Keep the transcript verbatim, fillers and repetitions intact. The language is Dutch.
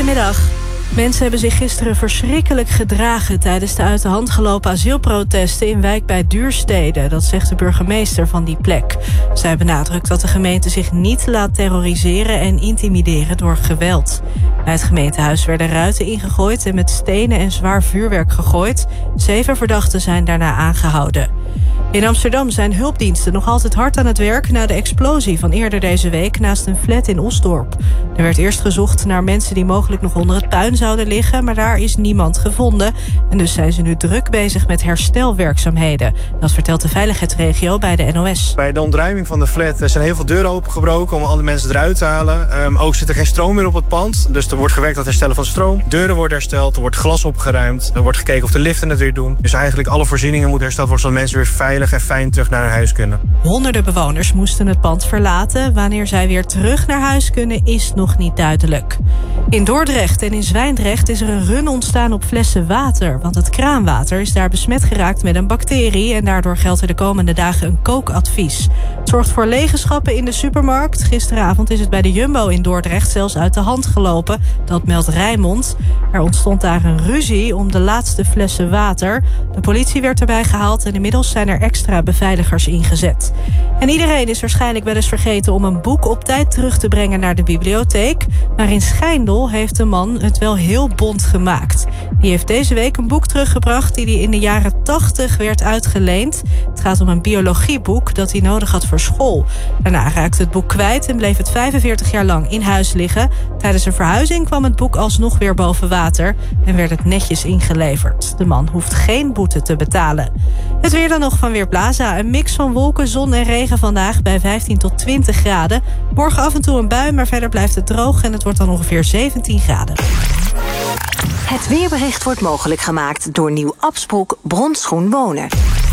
Goedemiddag. Mensen hebben zich gisteren verschrikkelijk gedragen tijdens de uit de hand gelopen asielprotesten in wijk bij Duurstede. Dat zegt de burgemeester van die plek. Zij benadrukt dat de gemeente zich niet laat terroriseren en intimideren door geweld. Bij het gemeentehuis werden ruiten ingegooid en met stenen en zwaar vuurwerk gegooid. Zeven verdachten zijn daarna aangehouden. In Amsterdam zijn hulpdiensten nog altijd hard aan het werk na de explosie van eerder deze week naast een flat in Osdorp. Er werd eerst gezocht naar mensen die mogelijk nog onder het puin zouden liggen, maar daar is niemand gevonden. En dus zijn ze nu druk bezig met herstelwerkzaamheden. Dat vertelt de veiligheidsregio bij de N O S. Bij de ontruiming van de flat zijn heel veel deuren opengebroken om alle mensen eruit te halen. Um, ook zit er geen stroom meer op het pand, dus er wordt gewerkt aan het herstellen van stroom. Deuren worden hersteld, er wordt glas opgeruimd, er wordt gekeken of de liften het weer doen. Dus eigenlijk alle voorzieningen moeten hersteld worden zodat mensen weer veilig en fijn terug naar hun huis kunnen. Honderden bewoners moesten het pand verlaten. Wanneer zij weer terug naar huis kunnen is nog niet duidelijk. In Dordrecht en in Zwijndrecht is er een run ontstaan op flessen water. Want het kraanwater is daar besmet geraakt met een bacterie. En daardoor geldt er de komende dagen een kookadvies. Het zorgt voor legenschappen in de supermarkt. Gisteravond is het bij de Jumbo in Dordrecht zelfs uit de hand gelopen. Dat meldt Rijnmond. Er ontstond daar een ruzie om de laatste flessen water. De politie werd erbij gehaald en inmiddels zijn er extra beveiligers ingezet. En iedereen is waarschijnlijk wel eens vergeten om een boek op tijd terug te brengen naar de bibliotheek. Maar in Schijndel heeft een man het wel heel bont gemaakt. Die heeft deze week een boek teruggebracht die hij in de jaren tachtig werd uitgeleend. Het gaat om een biologieboek dat hij nodig had voor school. Daarna raakte het boek kwijt en bleef het vijfenveertig jaar lang in huis liggen. Tijdens een verhuizing kwam het boek alsnog weer boven water en werd het netjes ingeleverd. De man hoeft geen boete te betalen. Het weer dan nog van Weerplaza. Een mix van wolken, zon en regen vandaag bij vijftien tot twintig graden. Morgen af en toe een bui, maar verder blijft het droog en het wordt dan ongeveer zeventien graden. Het weerbericht wordt mogelijk gemaakt door Nieuw Absbroek Bronsschoen Wonen.